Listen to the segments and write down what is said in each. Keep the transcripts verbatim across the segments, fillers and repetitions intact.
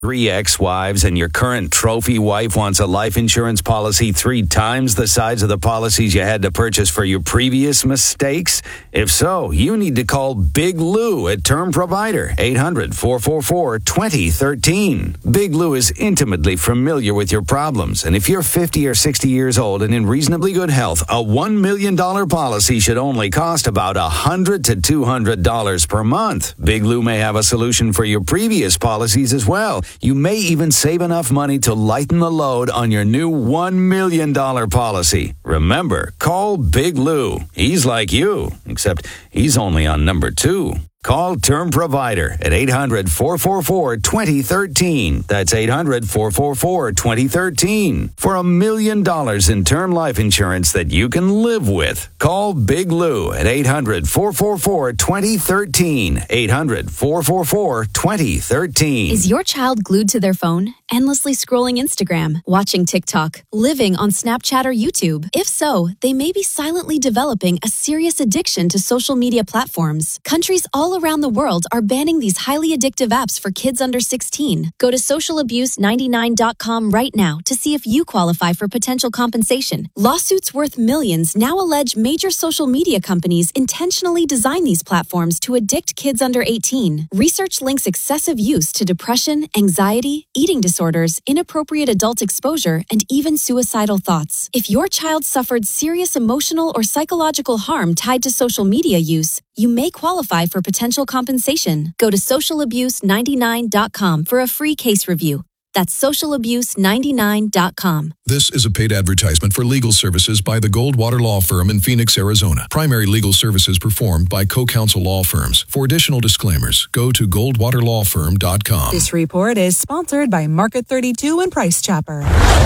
three ex-wives and your current trophy wife wants a life insurance policy three times the size of the policies you had to purchase for your previous mistakes? If so, you need to call Big Lou at Term Provider, eight hundred, four four four, two zero one three. Big Lou is intimately familiar with your problems, and if you're fifty or sixty years old and in reasonably good health, a one million dollars policy should only cost about one hundred to two hundred dollars per month. Big Lou may have a solution for your previous policies as well. You may even save enough money to lighten the load on your new one million dollars policy. Remember, call Big Lou. He's like you, except he's only on number two. Call Term Provider at eight hundred, four four four, two zero one three. That's eight hundred, four four four, two zero one three. For a million dollars in term life insurance that you can live with. Call Big Lou at eight hundred, four four four, two zero one three. eight hundred, four four four, two zero one three. Is your child glued to their phone, endlessly scrolling Instagram, watching TikTok, living on Snapchat or YouTube? If so, they may be silently developing a serious addiction to social media platforms. Countries all around the world are banning these highly addictive apps for kids under sixteen. Go to social abuse ninety-nine dot com right now to see if you qualify for potential compensation. Lawsuits worth millions now allege major social media companies intentionally design these platforms to addict kids under eighteen. Research links excessive use to depression, anxiety, eating disorders, inappropriate adult exposure, and even suicidal thoughts. If your child suffered serious emotional or psychological harm tied to social media use, you may qualify for potential compensation. Go to social abuse ninety-nine dot com for a free case review. That's social abuse ninety-nine dot com. This is a paid advertisement for legal services by the Goldwater Law Firm in Phoenix, Arizona. Primary legal services performed by Co-Counsel Law Firms. For additional disclaimers, go to goldwater law firm dot com. This report is sponsored by Market thirty-two and Price Chopper.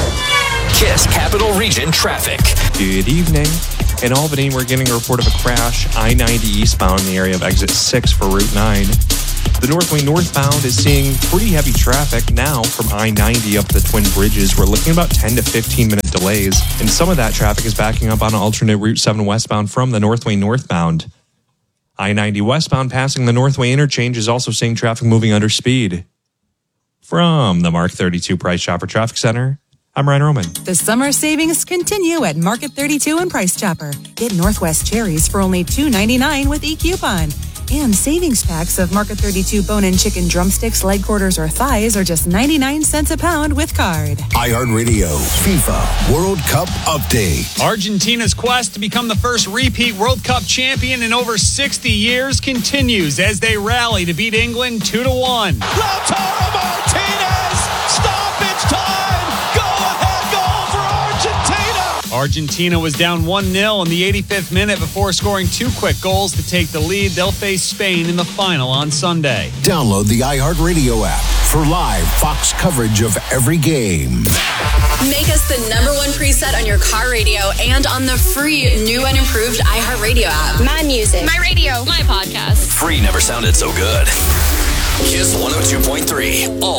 Kiss Capital Region traffic. Good evening. In Albany, we're getting a report of a crash, I ninety eastbound in the area of exit six for Route nine. The Northway northbound is seeing pretty heavy traffic now from I ninety up the Twin Bridges. We're looking at about ten to fifteen minute delays, and some of that traffic is backing up on alternate Route seven westbound from the Northway northbound. I ninety westbound passing the Northway interchange is also seeing traffic moving under speed. From the Mark thirty-two Price Chopper Traffic Center, I'm Ryan Roman. The summer savings continue at Market thirty-two and Price Chopper. Get Northwest cherries for only two ninety-nine with e-coupon. And savings packs of Market thirty-two bone-in chicken drumsticks, leg quarters, or thighs are just ninety-nine cents a pound with card. iHeartRadio FIFA World Cup Update. Argentina's quest to become the first repeat World Cup champion in over sixty years continues as they rally to beat England two to one. Lautaro Martinez! Stop! It's time! Go-ahead goal for Argentina! Argentina was down one nil in the eighty-fifth minute before scoring two quick goals to take the lead. They'll face Spain in the final on Sunday. Download the iHeartRadio app for live Fox coverage of every game. Make us the number one preset on your car radio and on the free new and improved iHeartRadio app. My music. My radio. My podcast. Free never sounded so good. Kiss one oh two point three. All